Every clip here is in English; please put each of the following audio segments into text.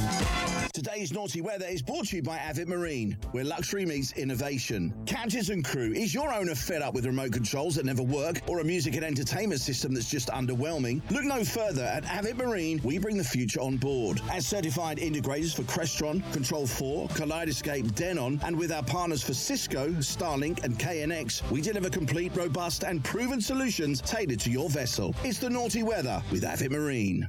Today's naughty weather is brought to you by Avid Marine, where luxury meets innovation. Captains and crew, is your owner fed up with remote controls that never work or a music and entertainment system that's just underwhelming? Look no further. At Avid Marine, we bring the future on board. As certified integrators for Crestron, Control 4, Kaleidoscape, Denon, and with our partners for Cisco, Starlink, and KNX, we deliver complete, robust, and proven solutions tailored to your vessel. It's the naughty weather with Avid Marine.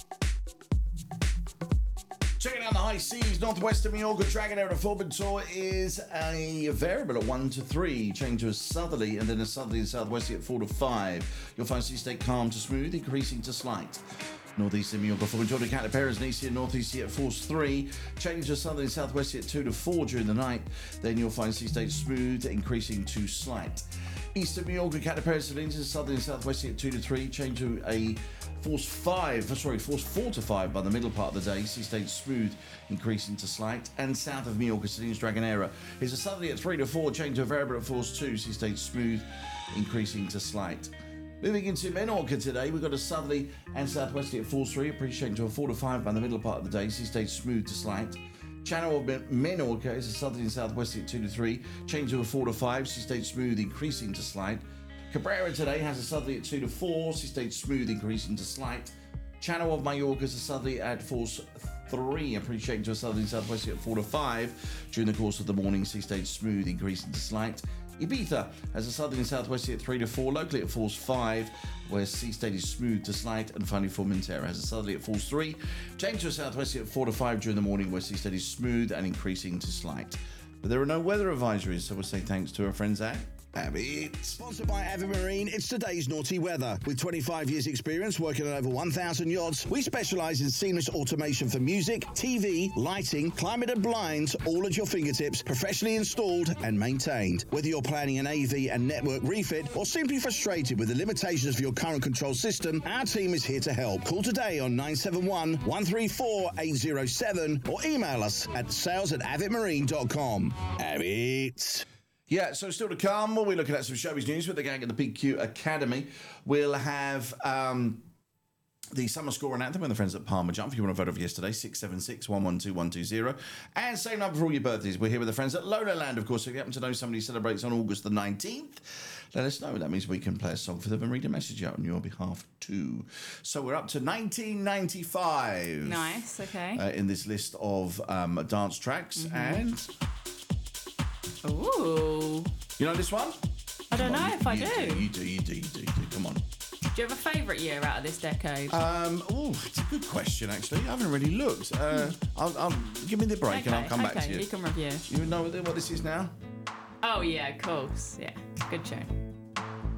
Checking out the high seas, northwest of Mallorca, Dragonera to Formentor is a variable at 1 to 3, change to a southerly, and then a southerly and southwesterly at 4 to 5. You'll find sea state calm to smooth, increasing to slight. Northeast of Mallorca, Formentor to Cataperas, and easty and northeasty at force 3, change to southerly and southwesterly at 2 to 4 during the night. Then you'll find sea state smooth, increasing to slight. East of Mallorca, Cataperas, and into southerly and southwesterly at 2 to 3, change to a force 4 to 5 by the middle part of the day. Sea state smooth, increasing to slight. And south of Mallorca, Salinas Dragonera is a southerly at 3 to 4, change to a variable at force 2. Sea state smooth, increasing to slight. Moving into Menorca today, we've got a southerly and southwesterly at force 3, appreciating to a 4 to 5 by the middle part of the day. Sea state smooth to slight. Channel of Menorca is a southerly and southwesterly at 2 to 3, change to a 4 to 5. Sea state smooth, increasing to slight. Cabrera today has a southerly at 2 to 4, sea state smooth, increasing to slight. Channel of Mallorca is a southerly at force 3, appreciating to a southerly and southwesterly at 4 to 5. During the course of the morning, sea state smooth, increasing to slight. Ibiza has a southerly and southwesterly at 3 to 4, locally at force 5, where sea state is smooth to slight. And finally, Formentera has a southerly at force 3, change to a southwesterly at 4 to 5 during the morning, where sea state is smooth and increasing to slight. But there are no weather advisories, so we'll say thanks to our friends at Avid. Sponsored by Avid Marine, it's today's naughty weather. With 25 years experience working on over 1,000 yachts, we specialise in seamless automation for music, TV, lighting, climate and blinds, all at your fingertips, professionally installed and maintained. Whether you're planning an AV and network refit or simply frustrated with the limitations of your current control system, our team is here to help. Call today on 971 134 807 or email us at sales@avidmarine.com. Avid. Yeah, so still to come, we'll be looking at some showbiz news with the gang at the PQ Academy. We'll have the summer score and anthem with the friends at Palmer Jump. If you want to vote over yesterday, 676 112 120. And same number for all your birthdays. We're here with the friends at Lola Land, of course. If you happen to know somebody who celebrates on August the 19th, let us know. That means we can play a song for them and read a message out on your behalf too. So we're up to 1995. Nice, okay. In this list of dance tracks. And... Ooh. You know this one? I don't know if I do. You do. Come on. Do you have a favourite year out of this decade? It's a good question, actually. I haven't really looked. I'll give me the break and I'll come back to you. You can review. You know what this is now? Oh, yeah, of course. Yeah, good tune.